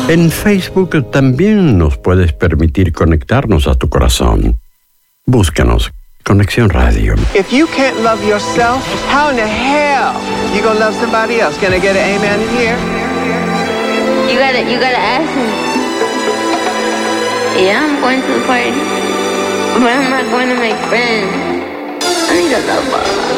En Facebook también nos puedes permitir conectarnos a tu corazón. Búscanos, Conexión Radio. If you can't love yourself, how in the hell you gonna love somebody else? Can I get an amen in here? You gotta ask him. Yeah, I'm going to the party, but I'm not going to make friends. I need a lover.